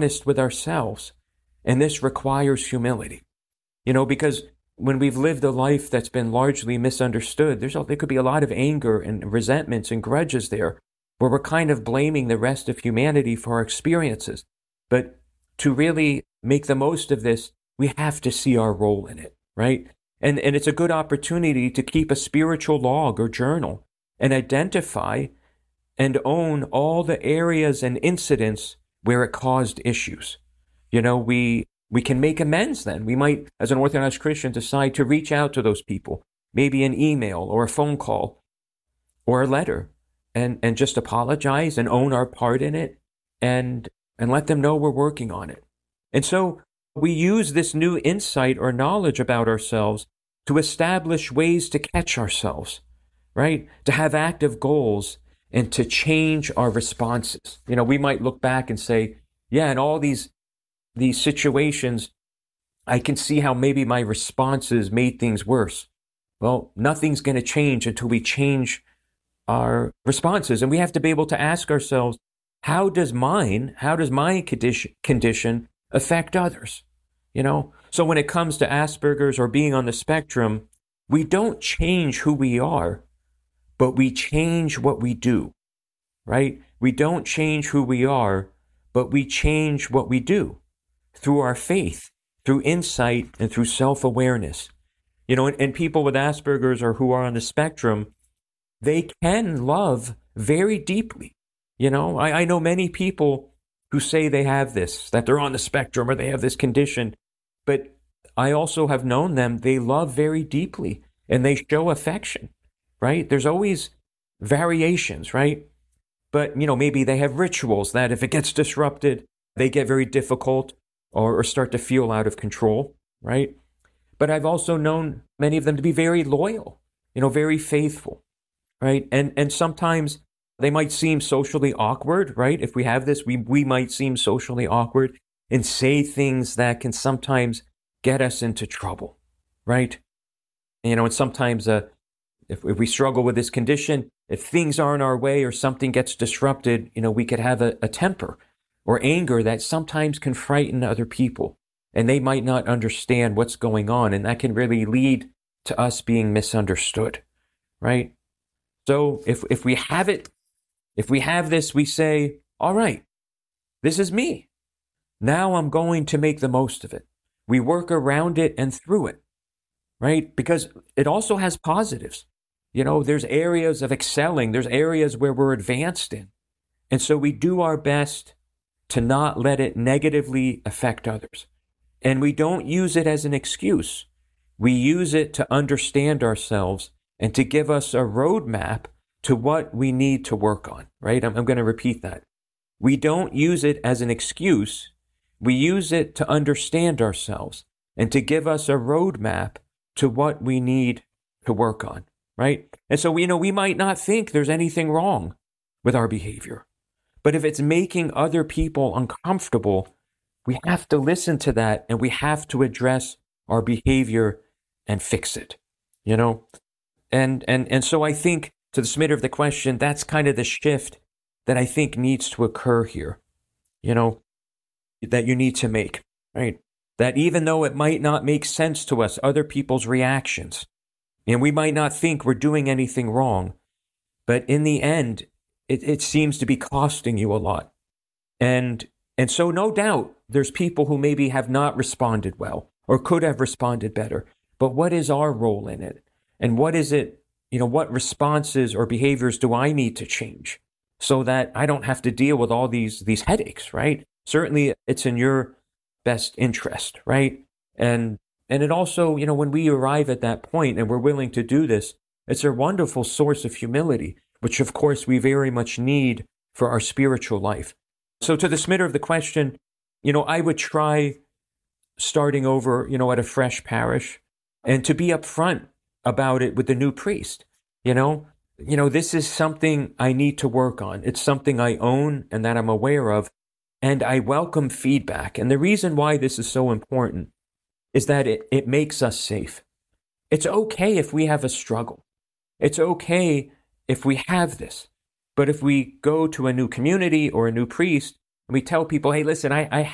honest with ourselves. And this requires humility, because when we've lived a life that's been largely misunderstood, there could be a lot of anger and resentments and grudges there, where we're kind of blaming the rest of humanity for our experiences. But to really make the most of this, we have to see our role in it, right? And it's a good opportunity to keep a spiritual log or journal and identify and own all the areas and incidents where it caused issues. We can make amends then. We might, as an Orthodox Christian, decide to reach out to those people, maybe an email or a phone call or a letter, and just apologize and own our part in it and let them know we're working on it. And so we use this new insight or knowledge about ourselves to establish ways to catch ourselves, right? To have active goals and to change our responses. We might look back and say, yeah, in all these situations, I can see how maybe my responses made things worse. Well, nothing's going to change until we change our responses. And we have to be able to ask ourselves, how does my condition affect others? So when it comes to Asperger's or being on the spectrum, we don't change who we are, but we change what we do, right? We don't change who we are, but we change what we do through our faith, through insight, and through self-awareness. And people with Asperger's or who are on the spectrum, they can love very deeply. I know many people who say they have this, that they're on the spectrum or they have this condition, but I also have known them, they love very deeply and they show affection, right? There's always variations, right? But, maybe they have rituals that if it gets disrupted, they get very difficult or start to feel out of control, right? But I've also known many of them to be very loyal, very faithful, right? And sometimes they might seem socially awkward, right? If we have this, we might seem socially awkward and say things that can sometimes get us into trouble, right? And sometimes if we struggle with this condition, if things aren't our way or something gets disrupted, we could have a temper or anger that sometimes can frighten other people, and they might not understand what's going on, and that can really lead to us being misunderstood, right? So if we have it, if we have this, we say, all right, this is me. Now I'm going to make the most of it. We work around it and through it, right? Because it also has positives. There's areas of excelling. There's areas where we're advanced in. And so we do our best to not let it negatively affect others. And we don't use it as an excuse. We use it to understand ourselves and to give us a roadmap to what we need to work on, right? I'm going to repeat that. We don't use it as an excuse. We use it to understand ourselves and to give us a roadmap to what we need to work on, right? And so, we might not think there's anything wrong with our behavior, but if it's making other people uncomfortable, we have to listen to that and we have to address our behavior and fix it, And so I think, to the submitter of the question, that's kind of the shift that I think needs to occur here, that you need to make, right? That even though it might not make sense to us, other people's reactions, and we might not think we're doing anything wrong, but in the end, it seems to be costing you a lot. And so no doubt there's people who maybe have not responded well or could have responded better. But what is our role in it? And what is it, what responses or behaviors do I need to change so that I don't have to deal with all these headaches, right? Certainly it's in your best interest, right? And it also, when we arrive at that point and we're willing to do this, it's a wonderful source of humility, which of course we very much need for our spiritual life. So to the submitter of the question, I would try starting over, at a fresh parish and to be upfront about it with the new priest. This is something I need to work on. It's something I own and that I'm aware of, and I welcome feedback. And the reason why this is so important is that it makes us safe. It's okay if we have a struggle. It's okay if we have this. But if we go to a new community or a new priest and we tell people, hey, listen, I